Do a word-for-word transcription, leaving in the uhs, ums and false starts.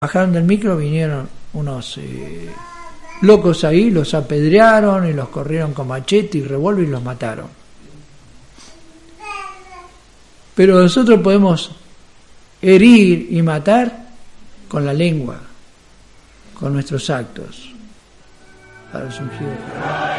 Bajaron del micro, vinieron unos eh, locos ahí, los apedrearon y los corrieron con machete y revólver y los mataron. Pero nosotros podemos herir y matar con la lengua, con nuestros actos. Para el ungido.